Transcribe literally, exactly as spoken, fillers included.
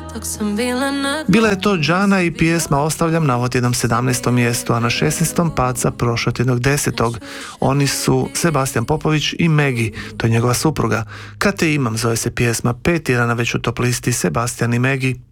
Bila je to Džana i pjesma Ostavljam na ovotjednom sedamnaestom mjestu, a na šesnaestom paca prošlotjednog desetog. Oni su Sebastian Popović i Megi, to je njegova supruga. Kad te imam zove se pjesma, pet tjedana već u top listi Sebastian i Megi.